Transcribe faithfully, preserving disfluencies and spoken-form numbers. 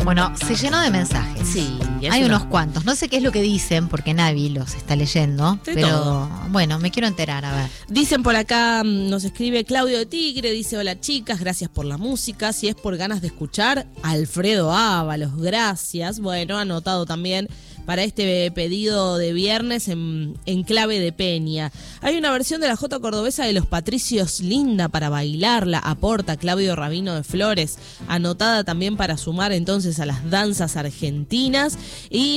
Bueno, se llenó de mensajes. Sí, hay una... unos cuantos. No sé qué es lo que dicen porque nadie los está leyendo. De pero todo. Bueno, me quiero enterar, a ver. Dicen por acá, nos escribe Claudio de Tigre, dice: hola chicas, gracias por la música. Si es por ganas de escuchar, Alfredo Ábalos, gracias. Bueno, anotado también para este pedido de viernes en, en clave de Peña. Hay una versión de la jota cordobesa de Los Patricios linda para bailarla, aporta Claudio Rabino de Flores, anotada también para sumar entonces a las danzas argentinas. Y